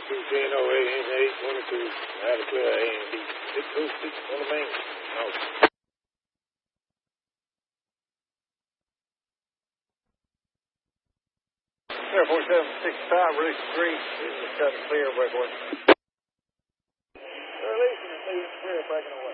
210 822. Out of clear A and B. 606 on the main. Out. Air 4765, release 3. Just got it clear, breakaway. Releasing it, leaving clear, breaking away.